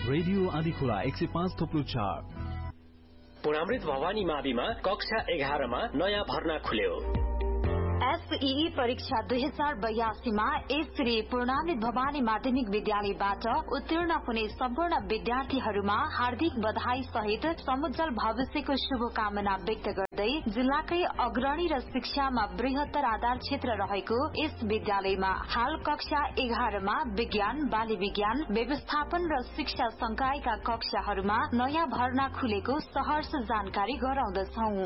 Radio Adhikhola 105.4। पुणामृत Bhawani माविमा कक्षा 11 मा नयाँ भर्ना खुल्यो। एसईई परीक्षा 2082 मा श्री पूर्णामृत भवानी माध्यमिक विद्यालयबाट उत्तीर्ण हुने सम्पूर्ण विद्यार्थीहरूमा हार्दिक बधाई सहित समुज्जल भविष्यको शुभकामना व्यक्त गर्दै जिल्लाकै अग्रणी र शिक्षामा बृहत्तर आधार क्षेत्र रहेको यस विद्यालयमा हाल कक्षा 11 मा विज्ञान, बाली विज्ञान, व्यवस्थापन र शिक्षा संकायका कक्षाहरूमा नयाँ भर्ना खुलेको सहर्ष जानकारी गराउँदछौं।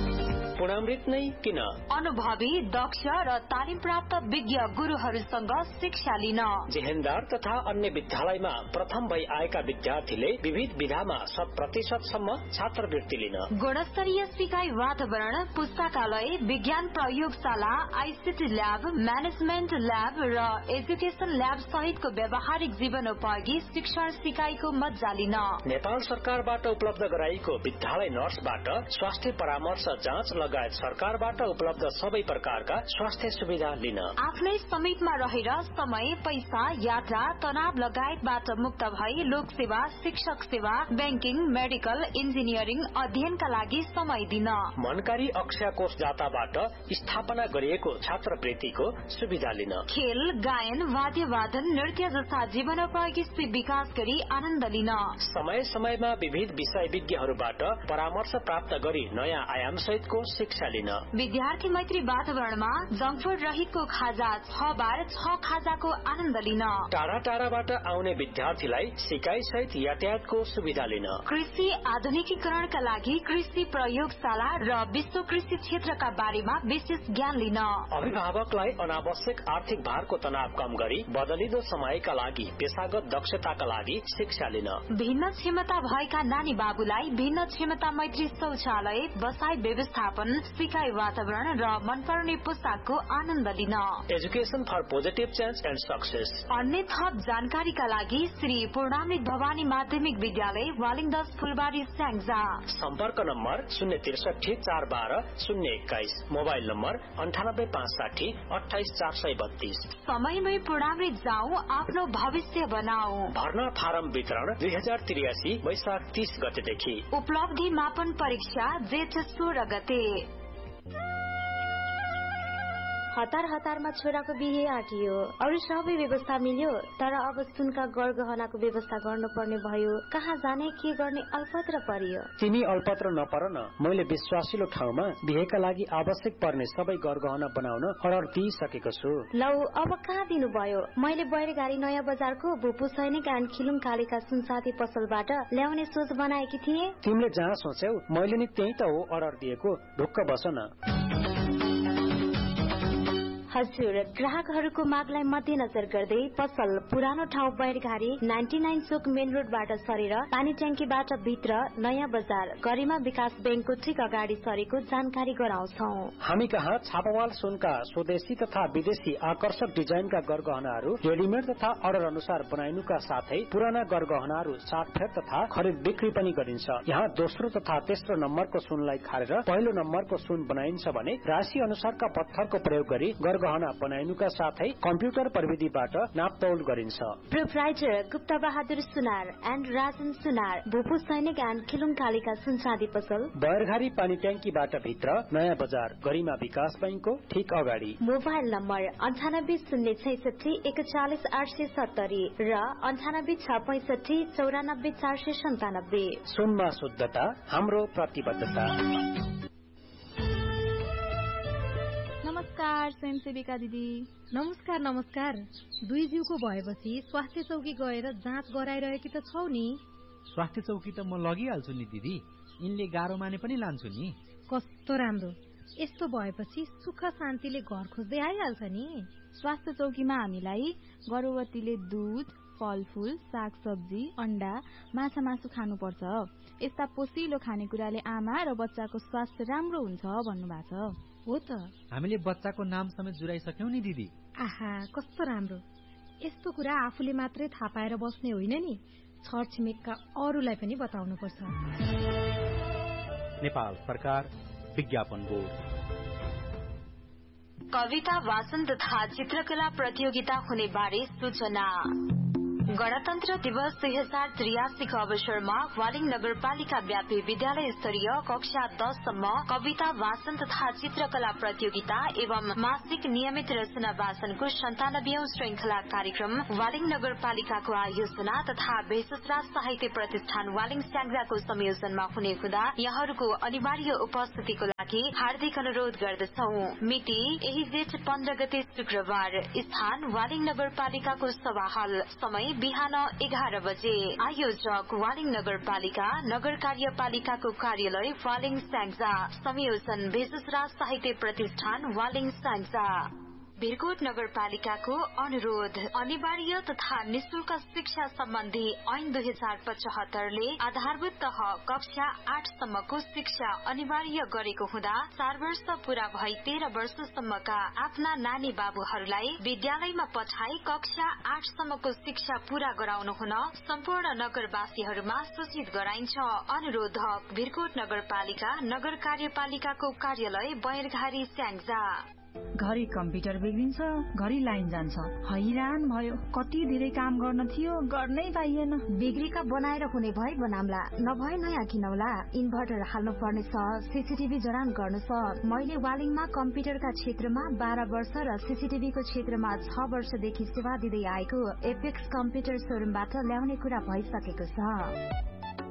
पुणामृत नै किन? अनुभवी, दक्ष र तालिम प्राप्त विज्ञ गुरुहरूसँग शिक्षा लिन। जेहेन्दार तथा अन्य विद्यालयमा प्रथम भई आएका विद्यार्थीले विविध विधामा 100% सम्म छात्रवृत्ति लिन। गुणस्तरीय सिकाइ वातावरण, पुस्तकालय, विज्ञान प्रयोगशाला, आईसीटी ल्याब, म्यानेजमेन्ट ल्याब र एजुकेसन ल्याब सहितको व्यावहारिक जीवनोपयोगी शिक्षण सिकाइको मज्जा लिन। नेपाल सरकारबाट उपलब्ध गराइएको विद्यालय नर्सबाट स्वास्थ्य परामर्श, जाँच लगायत सरकारबाट उपलब्ध सबै प्रकारका स्वास्थ्य सुविधा लिन। आफ्नै समितिमा रहेर समय, पैसा, यात्रा, तनाव लगायतबाट मुक्त भई लोक सेवा, शिक्षक सेवा, बैंकिङ, मेडिकल, इन्जिनियरिङ अध्ययनका लागि समय दिन। मनकारी अक्षय कोषदाताबाट स्थापना गरिएको छात्रवृत्तिको सुविधा लिन। खेल, गायन, वाद्यवादन, नृत्य जस्ता जीवनोपयोगी विकास गरी आनन्द लिन। समय समयमा विविध विषय विज्ञहरूबाट परामर्श प्राप्त गरी नयाँ आयाम सहितको शिक्षा लिन। विद्यार्थी मैत्री वातावरणमा जंक फूड रहितको खाजा 6 बार 6 खाजाको आनन्द लिन। टाढा टाढाबाट आउने विद्यार्थीलाई सिकाइ सहित यातायातको सुविधा लिन। कृषि आधुनिकीकरणका लागि कृषि प्रयोगशाला र विश्व कृषि क्षेत्रका बारेमा विशेष ज्ञान लिन। अभिभावकलाई अनावश्यक आर्थिक भारको तनाव कम गरी बदलिदो समयका लागि पेशागत दक्षताका लागि शिक्षा लिन। भिन्न क्षमता भएका नानी बाबुलाई भिन्न क्षमता मैत्री शौचालय, बसाई व्यवस्थापन, सिकाइ वातावरण र मनपर्ने पुस्तकको आनन्द लिन। Education for positive change and success. अन्य थप जानकारीका लागि श्री पूर्णामृत भवानी माध्यमिक विद्यालय, वालिङदस, फुलबारी, स्याङ्जा। सम्पर्क नम्बर 063 412 021, मोबाइल नम्बर 98 560 28 432। समयमै पूर्णामृत जाऊ, आफ्नो भविष्य बनाऊ। भर्ना फारम वितरण 2083 वैशाख 30 गतेदेखि। उपलब्धि मापन परीक्षा जेठ 16 गते। हतारमा छोराको बिहे आँटियो, अरू सबै व्यवस्था मिल्यो, तर अब सुनका गरगहनाको व्यवस्था गर्नुपर्ने भयो। कहाँ जाने, के गर्ने अल्पत्र परियो। तिमी अल्पत्र नपर न, मैले विश्वासिलो ठाउँमा बिहेका लागि आवश्यक पर्ने सबै गरगहना बनाउन अर्डर दिइसकेको छु। लौ, अब कहाँ दिनु भयो? मैले बैरगाडी नयाँ बजारको भूपू सैनिक एन्ड खिलुङ कालीका सुनसाथी पसलबाट ल्याउने सोच बनाएकी थिए। तिमीले जहाँ सोच्यौ मैले नि त्यही त हो अर्डर दिएको, ढुक्क बस न। हजुर, ग्राहकहरूको मागलाई मध्यनजर गर्दै पसल पुरानो ठाउँ बैरघारी 99 चोक मेन रोडबाट सरेर पानी ट्याङ्कीबाट भित्र नयाँ बजार गरिमा विकास बैंकको ठिक अगाडि सरेको जानकारी गराउँछौ। हामी कहाँ छापावाल सुनका स्वदेशी तथा विदेशी आकर्षक डिजाइनका गरगहनाहरू रेडिमेड तथा अर्डर अनुसार बनाइनुका साथै पुराना गरगहनाहरू साटफेर तथा खरिद बिक्री पनि गरिन्छ। यहाँ दोस्रो तथा तेस्रो नम्बरको सुनलाई खारेर पहिलो नम्बरको सुन बनाइन्छ भने राशि अनुसारका पत्थरको प्रयोग गरी गहना बनाइनुका साथै कम्प्युटर प्रविधिबाट नापतोल गरिन्छ। Proprietor Gupta Bahadur Sunar and Rajan सुनार, भूपू सैनिक एन्ड खिलुङ कालीका सुनसादी पसल, बैरघारी पानी ट्याङ्कीबाट भित्र नयाँ बजार गरिमा विकास बैंकको ठीक अगाडि। मोबाइल नम्बर 980661 41870 र 9865 94 497। सुनमा शुद्धता हाम्रो प्रतिबद्धता। नमस्कार स्वयंसेविका दिदी। नमस्कार। दुई जिउको भएपछि स्वास्थ्य चौकी गएर जाँच गराइरहेकी त छौ नि? स्वास्थ्य चौकी त म लगिहाल्छु नि दिदी, यिनले गाह्रो माने पनि लान्छु नि। कस्तो राम्रो, यस्तो भएपछि सुख शान्तिले घर खोज्दै आइहाल्छ नि। स्वास्थ्य चौकीमा हामीलाई गर्भवतीले दूध, फलफूल, सागसब्जी, अण्डा, माछा मासु खानुपर्छ। यस्ता पोषिलो खानेकुराले आमा र बच्चाको स्वास्थ्य राम्रो हुन्छ भन्नुभएको छ। हो त, हामीले बच्चाको नाम समेत जुराइसक्यौं नि दिदी। आहा, कस्तो राम्रो। यस्तो कुरा आफूले मात्रै थाहा पाएर बस्ने होइन नि, छरछिमेकका अरूलाई पनि बताउनुपर्छ। नेपाल सरकार विज्ञापन बोर्ड। कविता वाचन तथा चित्रकला प्रतियोगिता हुने बारे सूचना। गणतन्त्र दिवस 2083 को अवसरमा वालिङ नगरपालिका व्यापी विद्यालय स्तरीय कक्षा 10 सम्म कविता वाचन तथा चित्रकला प्रतियोगिता एवं मासिक नियमित रचना वाचनको 97औं श्रृंखला कार्यक्रम वालिङ नगरपालिकाको आयोजना तथा भेषजराज साहित्य प्रतिष्ठान वालिङ स्याङ्जाको संयोजनमा हुने हुँदा यहाँहरूको अनिवार्य उपस्थितिको लागि हार्दिक अनुरोध गर्दछौं। मिति यही जेठ 15 गते शुक्रबार, स्थान वालिङ नगरपालिकाको सभा हल, समय बिहान 11 बजे। आयोजक वालिङ नगरपालिका, नगर कार्यपालिकाको कार्यालय वालिङ स्याङ्जा, संयोजन भेषजराज साहित्य प्रतिष्ठान वालिङ स्याङ्जा। भिरकोट नगरपालिकाको अनुरोध, अनिवार्य तथा निशुल्क शिक्षा सम्बन्धी ऐन 2075 ले आधारभूत तह कक्षा 8 सम्मको शिक्षा अनिवार्य गरेको हुँदा 4 वर्ष पूरा भई 13 वर्षसम्मका आफ्ना नानी बाबुहरूलाई विद्यालयमा पठाई कक्षा 8 सम्मको शिक्षा पूरा गराउनु हुन सम्पूर्ण नगरवासीहरूमा सूचित गराइन्छ। अनुरोधक भिरकोट नगरपालिका, नगर कार्यपालिकाको कार्यालय बैरघारी स्याङ्जा। घरि कम्प्युटर बिग्रिन्छ, घरि लाइन जान्छ, हैरान भयो। कति धेरै काम गर्न थियो, गर्नै पाइएन। बिग्रीका बनाएर हुने भए बनाम्ला, नभए नयाँ किनौला। इन्भर्टर हाल्नु पर्नेछ, सीसीटीभी जडान गर्नु छ। मैले वालिङमा कम्प्युटरका क्षेत्रमा 12 वर्ष र सीसीटीभीको क्षेत्रमा 6 वर्षदेखि सेवा दिँदै आएको एपेक्स कम्प्युटर सोरुमबाट ल्याउने कुरा भइसकेको छ।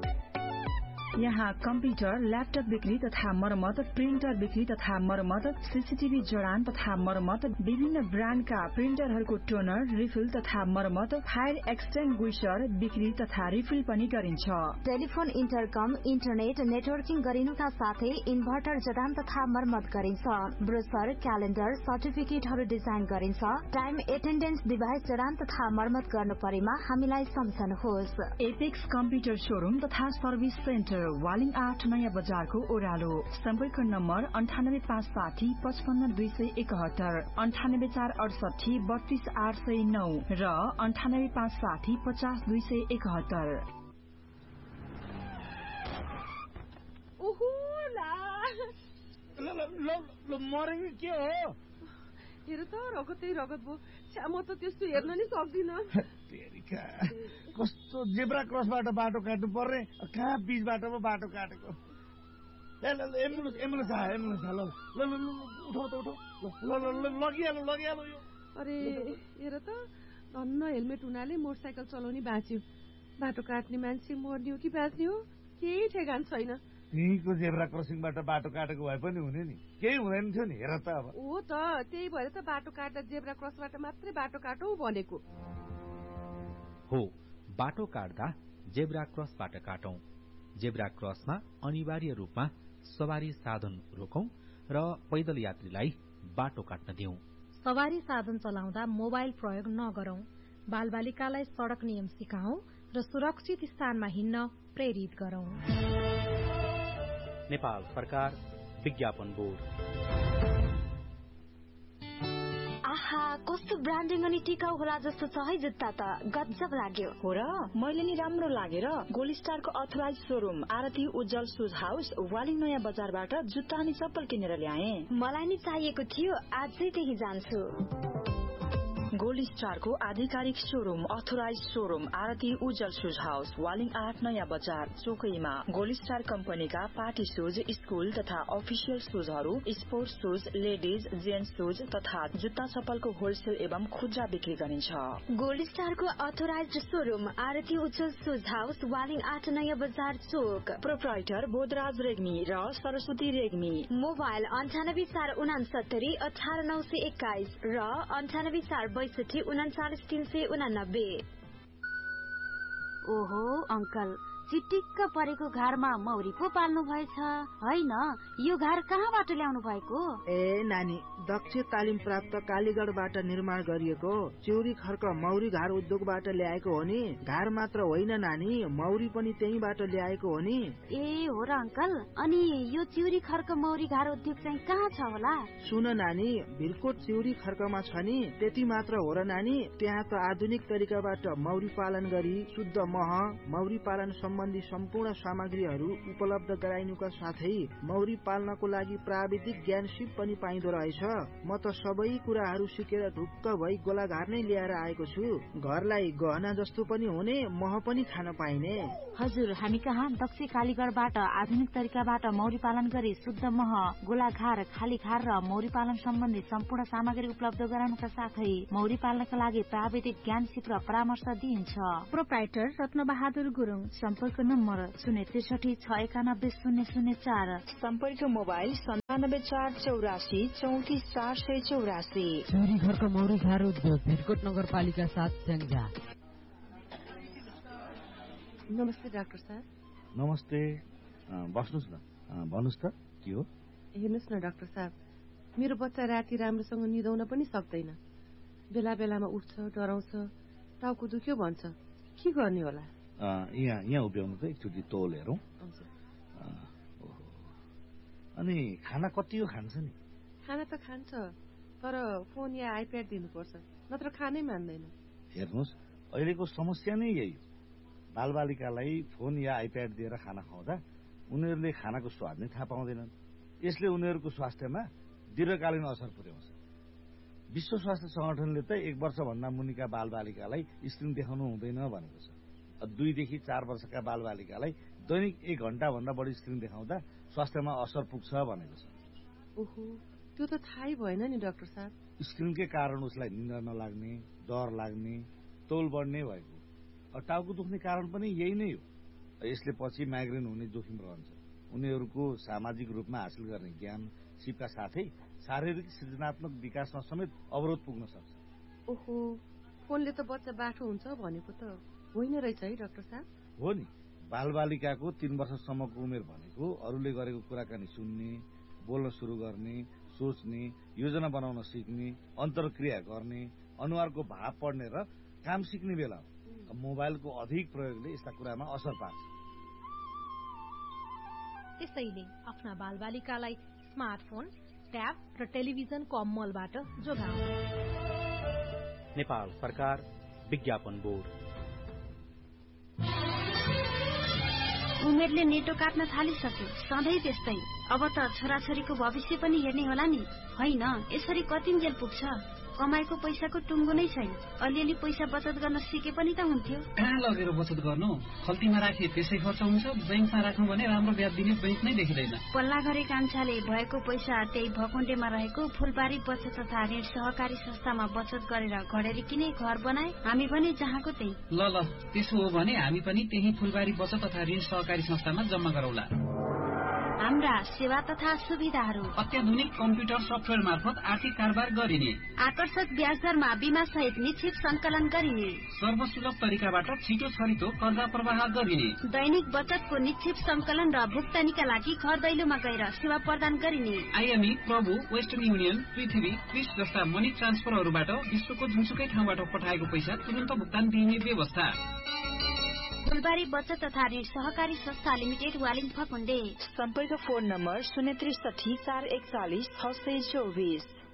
यहाँ कम्प्युटर, ल्यापटप बिक्री तथा मर्मत, प्रिन्टर बिक्री तथा मर्मत, सीसीटीभी जडान तथा मर्मत, विभिन्न ब्रान्डका प्रिन्टरहरूको टोनर, रिफिल तथा मर्मत, फायर एक्सटिङ्ग्विशर बिक्री तथा रिफिल पनि गरिन्छ। टेलिफोन, इन्टरकम, इन्टरनेट नेटवर्किङ गरिनुका साथै इन्भर्टर जडान तथा मर्मत गरिन्छ। ब्रोसर, क्यालेन्डर, सर्टिफिकेटहरू डिजाइन गरिन्छ। टाइम एटेन्डेन्स डिभाइस जडान तथा मर्मत गर्नु परेमा हामीलाई सम्झनुहोस्। एपेक्स कम्प्युटर शोरूम तथा सर्भिस सेन्टर, वालिङ 8 नयाँ बजारको ओह्रालो। सम्पर्क नम्बर 98560 55271, 98468 32809 र 98560 50271। ओहो ला मरेको के हो? हेर त रगतै रगत भयो। म त त्यस्तो हेर्न नि सक्दिन। कस्तो जेब्रा क्रसबाट बाटो काट्नु पर्ने, कहाँ बीचबाट पो बाटो काटेको। एम्बुलेन्स आयो। लगिहाल्नु यो। अरे हेर त, धन्न हेलमेट हुनाले मोटरसाइकल चलाउने बाँच्यो। बाटो काट्ने मान्छे मर्ने हो कि बाँच्ने हो केही ठेगान छैन। यहीँको जेब्रा क्रसिङबाट बाटो काटेको भए पनि हुने नि, केही हुँदैन थियो नि। हेर त अब हो त, त्यही भएर त बाटो काट्दा जेब्रा क्रसबाट मात्रै बाटो काटौ भनेको हो। बाटो काट्दा जेब्रा क्रसबाट काटौं। जेब्रा क्रसमा अनिवार्य रूपमा सवारी साधन रोकौं र पैदल यात्रीलाई बाटो काट्न दिउँ। सवारी साधन चलाउँदा मोबाइल प्रयोग नगरौं। बालबालिकालाई सड़क नियम सिकाउँ र सुरक्षित स्थानमा हिँड्न प्रेरित गरौं। नेपाल सरकार, विज्ञापन बोर्ड। आहा, कस्तो ब्रान्डिङ अनि टिकाउ होला जस्तो छ है जुत्ता त, गजब लाग्यो। हो र, मैले नि राम्रो लागेर गोल्ड स्टारको अथराइज शोरूम आरती उज्जवल सुज हाउस वालिङ नयाँ बजारबाट जुत्ता अनि चप्पल किनेर ल्याए। मलाई नि चाहिएको थियो, आजै त्यही जान्छु। गोल्ड स्टारको आधिकारिक शोरूम अथोराइज शोरूम आरती उज्जवल सुज हाउस वालिङ 8 नयाँ बजार चोकैमा। गोल्ड स्टार कम्पनीका पार्टी सुज, स्कूल तथा अफिसियल सुजहरू, sports shoes, ladies, gents shoes तथा जुत्ता चप्पलको होलसेल एवं खुद्रा बिक्री गरिन्छ। गोल्ड स्टारको अथोराइज शोरूम आरती उज्जवल सुज हाउस वालिङ 8 नयाँ बजार चोक। प्रोप्राइटर बोधराज रेग्मी र सरस्वती रेग्मी। मोबाइल 984669 18921 र 9846 39389। ओहो अंकल, चिटिक्क परेको घरमा मौरी पो पाल्नु भएछ हैन? यो घर कहाँबाट ल्याउनु भएको? ए नानी, दक्ष तालिम प्राप्त कालीगढबाट निर्माण गरिएको चिउरी खर्क मौरी घार उद्योगबाट ल्याएको हो नि। घार मात्र होइन नानी, मौरी पनि त्यहीबाट ल्याएको हो नि। ए हो र अंकल, अनि यो चिउरी खर्क मौरी घार उद्योग चाहिँ कहाँ छ होला? सुन नानी, भिरकोट चिउरी खर्कमा छ नि। त्यति मात्र हो र नानी, त्यहाँ त आधुनिक तरिकाबाट मौरी पालन गरी शुद्ध मह, मौरी पालन सम्बन्धी सम्पूर्ण सामग्रीहरू उपलब्ध गराइनुका साथै मौरी पाल्नको लागि प्राविधिक ज्ञान सिप पनि पाइँदो रहेछ। म त सबै कुराहरू सिकेर ढुक्क भई गोलाघार नै लिएर आएको छु। घरलाई गहना जस्तो पनि हुने, मह पनि खान पाइने। हजुर, हामी कहाँ दक्ष कालीगढबाट आधुनिक तरिकाबाट मौरी पालन गरी शुद्ध मह, गोलाघार, खालीघार र मौरी पालन सम्बन्धी सम्पूर्ण सामग्री उपलब्ध गराउनका साथै मौरी पाल्नका लागि प्राविधिक ज्ञान सिप र परामर्श दिइन्छ। प्रोप्राइटर रत्नबहादुर गुरुङ। सम्पर्क नम्बर 063 सम्पर्क मोबाइल 9748 34 484। चौरी घरको मौरी घार उद्योग भिरकोट नगरपालिका 7 स्याङ्जा। नमस्ते डाक्टर साहब। नमस्ते, बस्नुहोस् न। भन्नुहोस् त के हो? हेर्नुहोस् न डाक्टर साहब, मेरो बच्चा राति राम्रोसँग निदाउन पनि सक्दैन। बेला बेलामा उठ्छ, डराउँछ, टाउको दुख्यो भन्छ। के गर्ने होला? यहाँ उभ्याउनु त एकचोटि तौल हेरौँ। अनि खाना कति हो खान्छ नि? खाना त खान्छ, तर फोन या आइप्याड दिनुपर्छ, नत्र खानै मान्दैन। हेर्नुहोस्, अहिलेको समस्या नै यही हो। बालबालिकालाई फोन या आइप्याड दिएर खाना खुवाउँदा उनीहरूले खानाको स्वाद नै थाहा पाउँदैनन्। यसले उनीहरूको स्वास्थ्यमा दीर्घकालीन असर पुर्याउँछ। विश्व स्वास्थ्य संगठनले त 1 वर्षभन्दा मुनिका बालबालिकालाई स्क्रिन देखाउनु हुँदैन भनेको छ। 2 देखि 4 वर्षका बालबालिकालाई दैनिक 1 घण्टाभन्दा बढी स्क्रिन देखाउँदा स्वास्थ्यमा असर पुग्छ भनेको छ। ओहो, त्यो त थाहै भएन नि डाक्टर साहब। स्क्रिनकै कारण उसलाई निद्रा नलाग्ने, डर लाग्ने, तौल बढ्ने भएको। टाउको दुख्ने कारण पनि यही नै हो। यसले पछि माइग्रेन हुने जोखिम रहन्छ। उनीहरूको सामाजिक रूपमा हासिल गर्ने ज्ञान सिपका साथै शारीरिक सृजनात्मक विकासमा समेत अवरोध पुग्न सक्छ। ओहो, फोनले त बच्चा बाठो हुन्छ भनेको त होइन रहेछ है डाक्टर साहब? हो नि, बालबालिकाको 3 वर्षसम्मको उमेर भनेको अरूले गरेको कुराकानी सुन्ने, बोल्न सुरु गर्ने, सोच्ने, योजना बनाउन सिक्ने, अन्तर्क्रिया गर्ने, अनुहारको भाव पढ्ने र काम सिक्ने बेला हो। मोबाइलको अधिक प्रयोगले यस्ता कुरामा असर पार्छ। त्यसैले आफ्ना बालबालिकालाई स्मार्टफोन, ट्याब र टेलिभिजनको अमलबाट जोगाउनु। नेपाल सरकार विज्ञापन बोर्ड। उमेरले नेटो काट्न थालिसक्यो, सधैँ त्यस्तै। अब त छोराछोरीको भविष्य पनि हेर्ने होला नि। होइन, यसरी कतिन्जेल पुग्छ? कमाएको पैसाको टुङ्गो नै छैन। अलिअलि पैसा बचत गर्न सिके पनि त हुन्थ्यो। कहाँ लगेर बचत गर्नु? खल्तीमा राखे त्यसै खर्च हुन्छ, बैंकमा राख्नु भने राम्रो ब्याज दिने बैंक नै देखिँदैन। पल्ला गरे कान्छाले भएको पैसा त्यही भकुण्डेमा रहेको फुलबारी बचत तथा ऋण सहकारी संस्थामा बचत गरेर घडेरी किने घर बनाए। हामी पनि जहाँको त्यही। ल त्यसो हो भने हामी पनि त्यही फुलबारी बचत तथा ऋण सहकारी संस्थामा जम्मा गरौला। हाम्रा सेवा तथा सुविधाहरू: अत्याधुनिक कम्प्युटर सफ्टवेयर मार्फत आर्थिक कारोबार गरिने, आकर्षक ब्याज दरमा बीमा सहित निश्चित संकलन गरिने, सर्वसुलभ तरिकाबाट छिटो छरितो कर्जा प्रवाह गरिने, दैनिक बचतको निश्चित संकलन र भुक्तानीका लागि घर दैलोमा गएर सेवा प्रदान गरिने, आइएमई, प्रभु, वेस्टर्न युनियन, पृथ्वी, क्रिस जस्ता मनी ट्रान्सफरहरूबाट विश्वको जुनसुकै ठाउँबाट पठाएको पैसा तुरन्त भुक्तान दिने व्यवस्था। फुलबारी बचत तथा ऋण सहकारी संस्था लिमिटेड, वालिङ फकुण्डे। सम्पर्क फोन नम्बर 063 441 624।